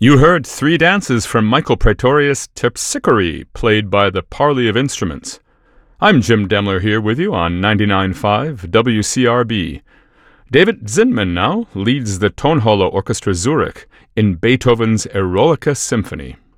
You heard three dances from Michael Praetorius' Terpsichore, played by the Parley of Instruments. I'm Jim Demler here with you on 99.5 WCRB. David Zinman now leads the Tonhalle Orchestra Zurich in Beethoven's Eroica Symphony.